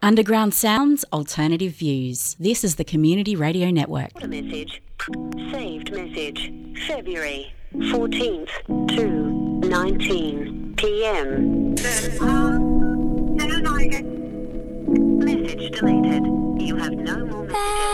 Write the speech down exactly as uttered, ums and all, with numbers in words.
Underground sounds, alternative views. This is the Community Radio Network. What a message. Saved message. February fourteenth to nineteen p m